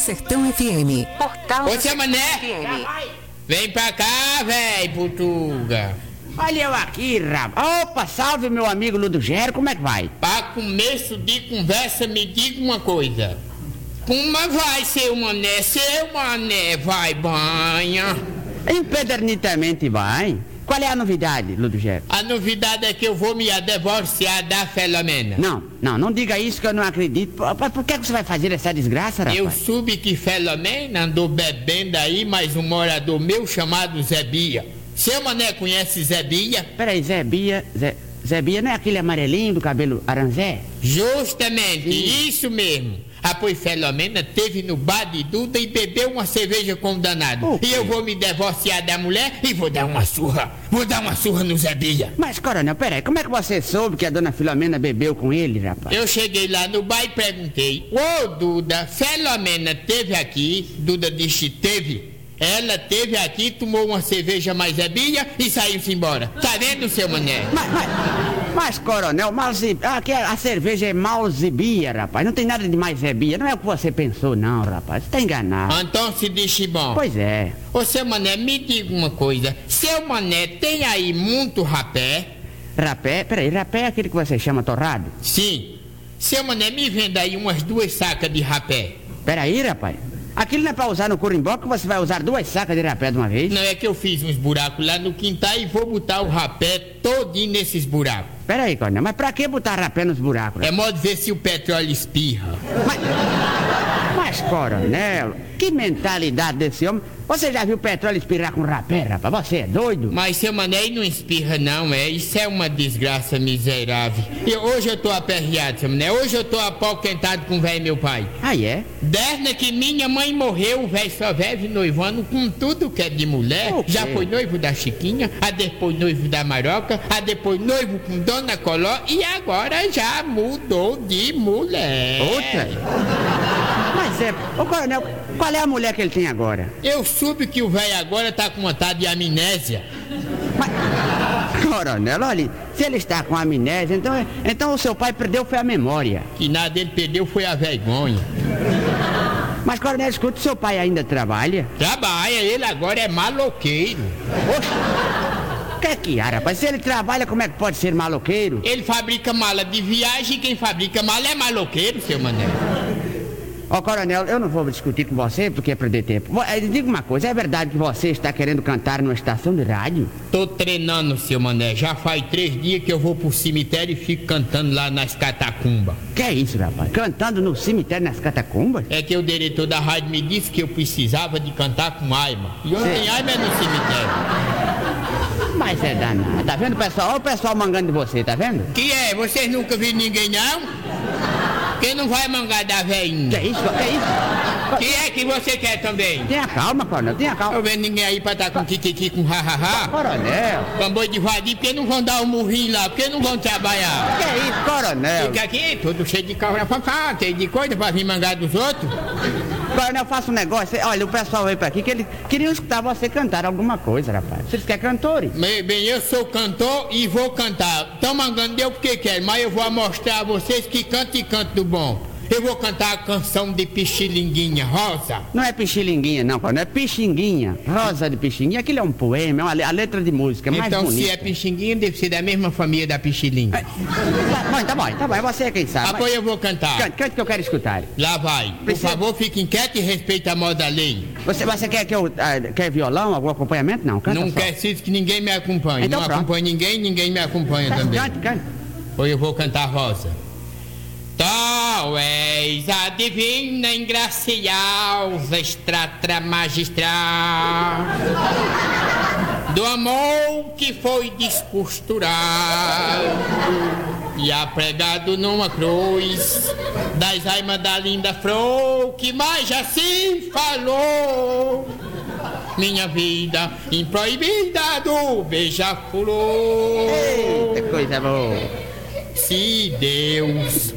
Sertão FM. Portal Ô, seu Mané! FM. Vem pra cá, véi, Portuga. Olha eu aqui, rapaz. Opa, salve meu amigo Ludogero, como é que vai? Pra começo de conversa, me diga uma coisa. Como vai, seu Mané? Seu Mané vai banha. Empedernitamente vai. Qual é a novidade, Ludogero? A novidade é que eu vou me divorciar da Filomena. Não diga isso que eu não acredito. Por que você vai fazer essa desgraça, rapaz? Eu soube que Filomena andou bebendo aí mais um morador meu chamado Zé Bia. Seu Mané conhece Zé Bia? Peraí, Zé Bia não é aquele amarelinho do cabelo aranzé? Justamente, Sim. isso mesmo. Ah, pois Filomena teve no bar de Duda e bebeu uma cerveja com danado. O quê? E eu vou me divorciar da mulher e vou dar uma surra. Vou dar uma surra no Zé Bia. Mas, coronel, peraí, como é que você soube que a dona Filomena bebeu com ele, rapaz? Eu cheguei lá no bar e perguntei: ô Duda, Filomena teve aqui? Duda disse: teve. Ela teve aqui, tomou uma cerveja mais Zé Bia e saiu-se embora. Tá vendo, seu Mané? Mas, coronel, aqui a cerveja é Malzibia, rapaz. Não tem nada de mais Zebia. Não é o que você pensou, não, rapaz. Você tá enganado. Então se disse bom. Pois é. Ô, seu Mané, me diga uma coisa. Seu Mané tem aí muito rapé? Rapé? Peraí, rapé é aquele que você chama torrado? Sim. Seu Mané, me venda aí umas 2 sacas de rapé. Peraí, rapaz. Aquilo não é pra usar no curimbó que você vai usar 2 sacas de rapé de uma vez? Não é que eu fiz uns buracos lá no quintal e vou botar o rapé todinho nesses buracos. Peraí, coronel, mas pra que botar rapé nos buracos? É modo de ver se o petróleo espirra. Mas, coronel, que mentalidade desse homem. Você já viu petróleo espirrar com rapé, rapaz? Você é doido? Mas seu Mané não espirra não, isso é uma desgraça miserável. E hoje eu tô aperreado, seu Mané, hoje eu tô apoquentado com o velho meu pai. Ah, é? Desde que minha mãe morreu, o velho só vive noivando com tudo que é de mulher. O quê? Já foi noivo da Chiquinha, a depois noivo da Maroca, a depois noivo com Dona Coló e agora já mudou de mulher. Outra? Mas ô coronel, qual é a mulher que ele tem agora? Eu soube que o velho agora tá com vontade de amnésia. Mas, coronel, olha, se ele está com amnésia, então o seu pai perdeu foi a memória. Que nada ele perdeu foi a vergonha. Mas, coronel, escuta, o seu pai ainda trabalha? Trabalha, ele agora é maloqueiro. Oxe, que há, rapaz? Se ele trabalha, como é que pode ser maloqueiro? Ele fabrica mala de viagem e quem fabrica mala é maloqueiro, seu Mané. Ó, coronel, eu não vou discutir com você porque é perder tempo. Diga uma coisa, é verdade que você está querendo cantar numa estação de rádio? Tô treinando, seu Mané. Já faz 3 dias que eu vou pro cemitério e fico cantando lá nas catacumbas. Que é isso, rapaz? Cantando no cemitério nas catacumbas? É que o diretor da rádio me disse que eu precisava de cantar com Aima. E onde tem Aima é no cemitério. Mas é danado, tá vendo, pessoal? Olha o pessoal mangando de você, tá vendo? Que é? Vocês nunca viram ninguém, não? Quem não vai mangar da velhinha? Que é isso? Que é isso? Que é que você quer também? Tenha calma, coronel, tenha calma. Tô vendo ninguém aí pra estar com kikiki, com ha-ha-ha. Coronel, Tambor de vadia, porque não vão dar um murrinho lá, porque não vão trabalhar. que é isso, coronel? Fica aqui, tudo cheio de carro na pancada, cheio de coisa pra vir mangar dos outros. Coronel, faça um negócio. Olha, o pessoal veio pra aqui que eles queriam escutar você cantar alguma coisa, rapaz. Vocês querem cantores? Bem, eu sou cantor e vou cantar. Tão mangando eu porque quero, mas eu vou mostrar a vocês que canto e canto do bom. Eu vou cantar a canção de Pichilinguinha, Rosa. Não é Pichilinguinha, não, coronel. É Pixinguinha. Rosa de Pixinguinha. Aquilo é um poema, é a letra de música mais Então, bonita. se é Pixinguinha, deve ser da mesma família da Pichilinga. Tá bom. É você quem sabe. Apoio eu vou cantar. Cante que eu quero escutar. Lá vai. Por Precisa- favor, fique quieto e respeite a moda da lei. Você quer que eu... quer violão, algum acompanhamento? Não, canta Não só. preciso que ninguém me acompanhe. Então Não pronto. acompanha ninguém, ninguém me acompanha também. Cante. Ou eu vou cantar Rosa. Tu és a divina ingraciosa estrata magistral do amor que foi descosturado e apregado numa cruz das aimas da linda flor que mais assim falou. Minha vida improibida do beija-flor. Eita, coisa boa. Se Deus